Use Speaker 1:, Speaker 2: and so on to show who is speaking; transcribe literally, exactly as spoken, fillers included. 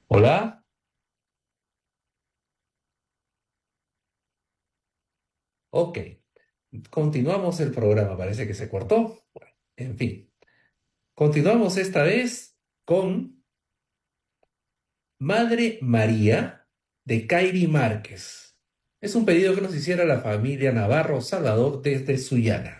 Speaker 1: Hola, ok, continuamos el programa, parece que se cortó. Bueno, en fin, continuamos esta vez con Madre María de Kairi Márquez. Es un pedido que nos hiciera la familia Navarro Salvador desde Sullana.